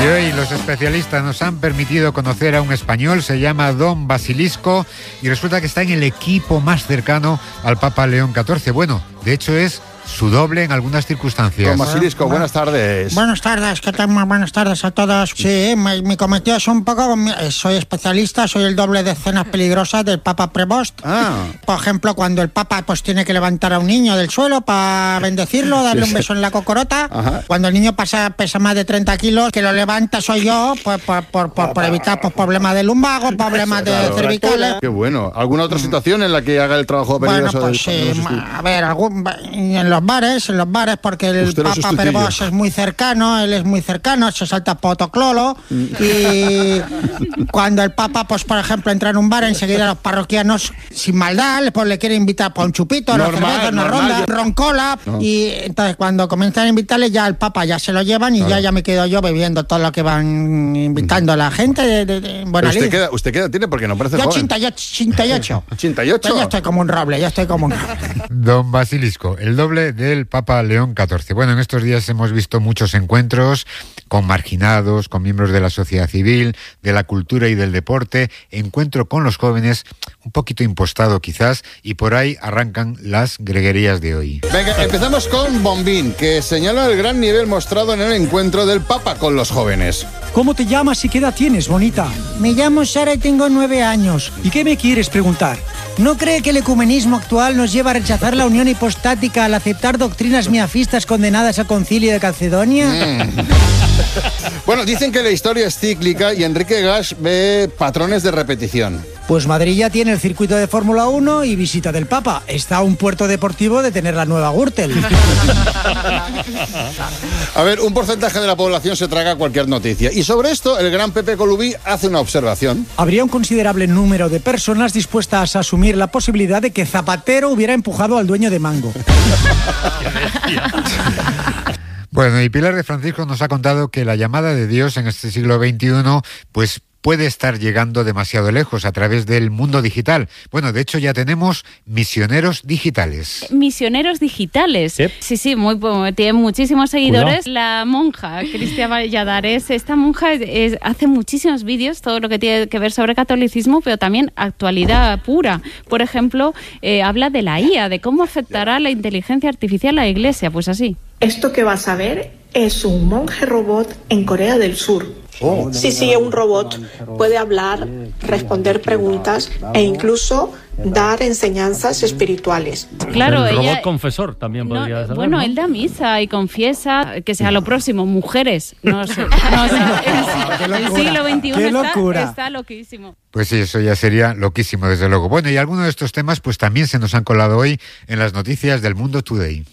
Y hoy los especialistas nos han permitido conocer a un español, se llama Don Basilisco, y resulta que está en el equipo más cercano al Papa León XIV. Bueno, de hecho es su doble en algunas circunstancias. Don Basilisco, buenas tardes. Buenas tardes, ¿qué tal? Muy buenas tardes a todos. Sí, mi cometido es un poco... Soy especialista, soy el doble de escenas peligrosas del Papa Prevost. Por ejemplo, cuando el Papa pues tiene que levantar a un niño del suelo para bendecirlo, darle un beso en la cocorota. Ajá. Cuando el niño pesa más de 30 kilos, que lo levanta soy yo, pues por evitar pues, problemas de lumbago, problemas de cervicales. Qué bueno. ¿Alguna otra situación en la que haga el trabajo peligroso? Bueno, pues sí, a ver, en los bares, porque el Papa Prevost es muy cercano, él es muy cercano, se salta potoclolo, y cuando el Papa, pues por ejemplo, entra en un bar, enseguida los parroquianos, sin maldad, pues le quieren invitar para un chupito, una cerveza, una ronda, roncola, y entonces cuando comienzan a invitarle, ya el Papa ya se lo llevan, y ya me quedo yo bebiendo todo lo que van invitando a la gente de buena lid. ¿Usted qué edad tiene? Porque no parece joven. 88. ¿88? Ya estoy como un roble, Don Basilisco, el doble del Papa León XIV. Bueno, en estos días hemos visto muchos encuentros con marginados, con miembros de la sociedad civil, de la cultura y del deporte, encuentro con los jóvenes, un poquito impostado quizás, y por ahí arrancan las greguerías de hoy. Venga, empezamos con Bombín, que señala el gran nivel mostrado en el encuentro del Papa con los jóvenes. ¿Cómo te llamas y qué edad tienes, bonita? Me llamo Sara y tengo 9 años. ¿Y qué me quieres preguntar? ¿No cree que el ecumenismo actual nos lleva a rechazar la unión hipostática al aceptar doctrinas miafistas condenadas al Concilio de Calcedonia? Bueno, dicen que la historia es cíclica y Enrique Gasch ve patrones de repetición. Pues Madrid ya tiene el circuito de Fórmula 1 y visita del Papa. Está a un puerto deportivo de tener la nueva Gürtel. A ver, un porcentaje de la población se traga cualquier noticia. Y sobre esto, el gran Pepe Colubí hace una observación. Habría un considerable número de personas dispuestas a asumir la posibilidad de que Zapatero hubiera empujado al dueño de Mango. Bueno, y Pilar de Francisco nos ha contado que la llamada de Dios en este siglo XXI, pues puede estar llegando demasiado lejos a través del mundo digital. Bueno, de hecho ya tenemos misioneros digitales. Misioneros digitales. Sí, tiene muchísimos seguidores. Cuidado. La monja Cristia Valladares, esta monja hace muchísimos vídeos, todo lo que tiene que ver sobre catolicismo, pero también actualidad pura. Por ejemplo, habla de la IA, de cómo afectará la inteligencia artificial a la Iglesia, pues así. Esto que vas a ver es un monje robot en Corea del Sur. Sí, un robot. Puede hablar, responder preguntas e incluso dar enseñanzas espirituales. Claro, el robot confesor también podría ser. Bueno, él da misa y confiesa que sea lo próximo, mujeres. El siglo XXI está loquísimo. Pues sí, eso ya sería loquísimo, desde luego. Bueno, y algunos de estos temas pues también se nos han colado hoy en las noticias del Mundo Today.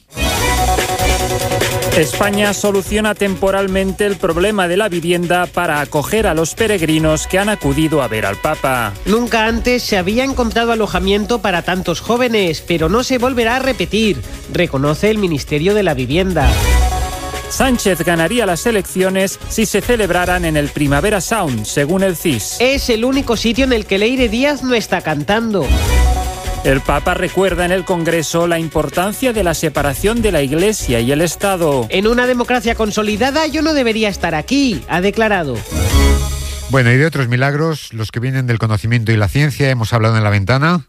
España soluciona temporalmente el problema de la vivienda para acoger a los peregrinos que han acudido a ver al Papa. Nunca antes se había encontrado alojamiento para tantos jóvenes, pero no se volverá a repetir, reconoce el Ministerio de la Vivienda. Sánchez ganaría las elecciones si se celebraran en el Primavera Sound, según el CIS. Es el único sitio en el que Leire Díaz no está cantando. El Papa recuerda en el Congreso la importancia de la separación de la Iglesia y el Estado. En una democracia consolidada yo no debería estar aquí, ha declarado. Bueno, y de otros milagros, los que vienen del conocimiento y la ciencia, hemos hablado en La Ventana.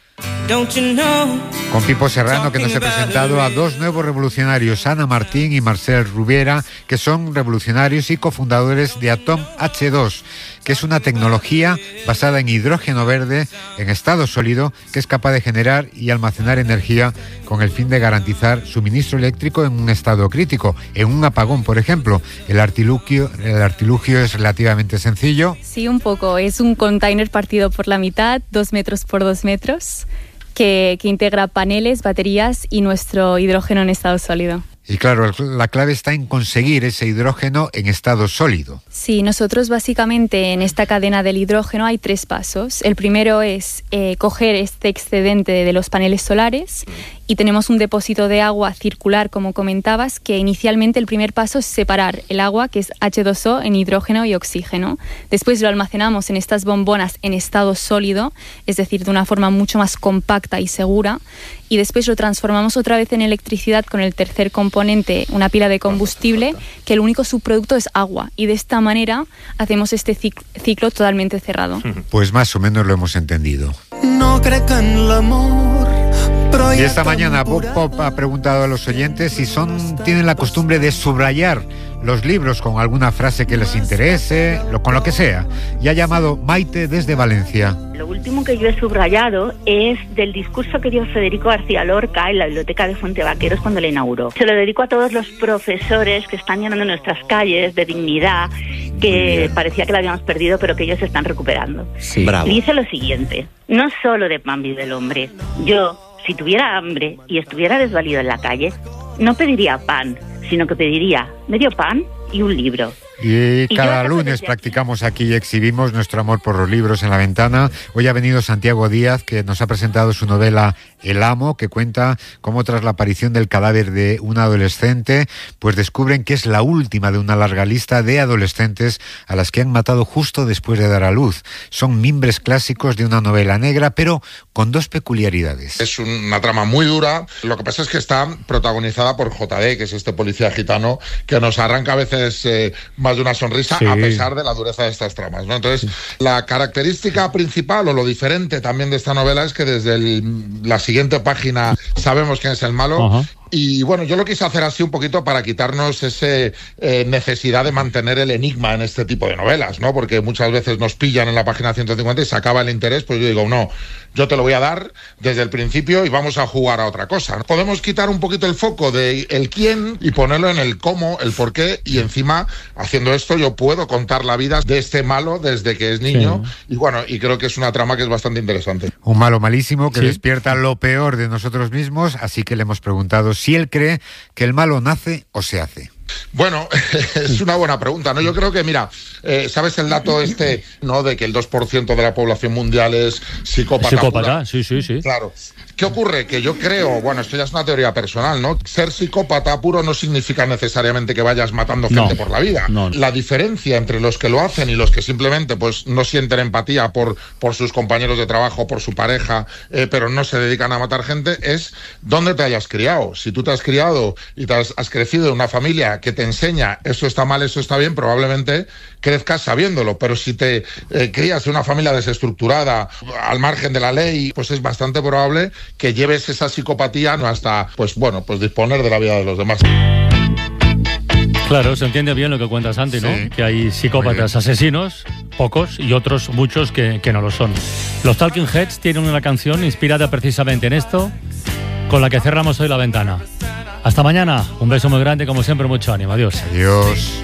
Con Pipo Serrano, que nos ha presentado a dos nuevos revolucionarios, Ana Martín y Marcel Rubiera, que son revolucionarios y cofundadores de Atom H2, que es una tecnología basada en hidrógeno verde en estado sólido que es capaz de generar y almacenar energía con el fin de garantizar suministro eléctrico en un estado crítico, en un apagón, por ejemplo. El artilugio es relativamente sencillo. Sí, un poco. Es un container partido por la mitad, 2 metros por 2 metros, que integra paneles, baterías y nuestro hidrógeno en estado sólido. Y claro, la clave está en conseguir ese hidrógeno en estado sólido. Sí, nosotros básicamente en esta cadena del hidrógeno hay 3 pasos. El primero es coger este excedente de los paneles solares y tenemos un depósito de agua circular, como comentabas, que inicialmente el primer paso es separar el agua, que es H2O, en hidrógeno y oxígeno. Después lo almacenamos en estas bombonas en estado sólido, es decir, de una forma mucho más compacta y segura, y después lo transformamos otra vez en electricidad con el tercer componente, componente, una pila de combustible, que el único subproducto es agua. Y de esta manera hacemos este ciclo totalmente cerrado. Pues más o menos lo hemos entendido. No crec en l'amor. Y esta mañana Bob Pop ha preguntado a los oyentes si tienen la costumbre de subrayar los libros con alguna frase que les interese, con lo que sea. Y ha llamado Maite desde Valencia. Lo último que yo he subrayado es del discurso que dio Federico García Lorca en la biblioteca de Fuentevaqueros cuando la inauguró. Se lo dedico a todos los profesores que están llenando nuestras calles de dignidad, que parecía que la habíamos perdido, pero que ellos se están recuperando. Sí. Bravo. Y dice lo siguiente: no solo de pan vive el hombre. Yo, si tuviera hambre y estuviera desvalido en la calle, no pediría pan, sino que pediría medio pan y un libro. Y cada lunes practicamos aquí y exhibimos nuestro amor por los libros en La Ventana. Hoy ha venido Santiago Díaz, que nos ha presentado su novela El Amo, que cuenta cómo tras la aparición del cadáver de un adolescente, pues descubren que es la última de una larga lista de adolescentes a las que han matado justo después de dar a luz. Son mimbres clásicos de una novela negra, pero con dos peculiaridades. Es una trama muy dura. Lo que pasa es que está protagonizada por JD, que es este policía gitano que nos arranca a veces más de una sonrisa, sí, a pesar de la dureza de estas tramas, ¿no? Entonces, la característica principal o lo diferente también de esta novela es que desde la siguiente página sabemos quién es el malo. Uh-huh. Y bueno, yo lo quise hacer así un poquito para quitarnos esa necesidad de mantener el enigma en este tipo de novelas, ¿no? Porque muchas veces nos pillan en la página 150 y se acaba el interés, pues yo digo, no, yo te lo voy a dar desde el principio y vamos a jugar a otra cosa, ¿no? Podemos quitar un poquito el foco de el quién y ponerlo en el cómo, el por qué, y encima, haciendo esto, yo puedo contar la vida de este malo desde que es niño, sí. Y bueno, y creo que es una trama que es bastante interesante. Un malo malísimo que sí despierta lo peor de nosotros mismos, así que le hemos preguntado si él cree que el malo nace o se hace. Bueno, es una buena pregunta, ¿no? Yo creo que, mira, ¿sabes el dato no? De que el 2% de la población mundial es psicópata. Psicópata, sí. Claro. ¿Qué ocurre? Que yo creo, bueno, esto ya es una teoría personal, ¿no? Ser psicópata puro no significa necesariamente que vayas matando gente por la vida. No. La diferencia entre los que lo hacen y los que simplemente pues no sienten empatía por sus compañeros de trabajo, por su pareja, pero no se dedican a matar gente, es dónde te hayas criado. Si tú te has criado y te has crecido en una familia que te enseña eso está mal, eso está bien, probablemente crezcas sabiéndolo, pero si te crías en una familia desestructurada, al margen de la ley, pues es bastante probable que lleves esa psicopatía hasta, pues bueno, pues disponer de la vida de los demás. Claro, se entiende bien lo que cuenta Santi, ¿no? Sí. Que hay psicópatas asesinos, pocos, y otros muchos que no lo son. Los Talking Heads tienen una canción inspirada precisamente en esto, con la que cerramos hoy La Ventana. Hasta mañana, un beso muy grande, como siempre, mucho ánimo. Adiós. Adiós.